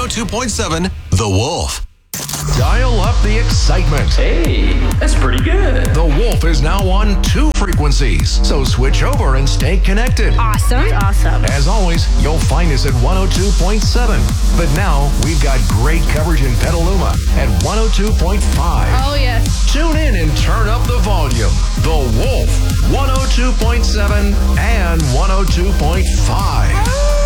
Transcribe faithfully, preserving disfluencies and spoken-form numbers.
two point seven The Wolf. Dial up the excitement. Hey, that's pretty good. The Wolf is now on two frequencies, so switch over and stay connected. Awesome. Awesome. As always, you'll find us at one oh two point seven. But now, we've got great coverage in Petaluma at one oh two point five. Oh, yes. Tune in and turn up the volume. The Wolf, one oh two point seven and one oh two point five.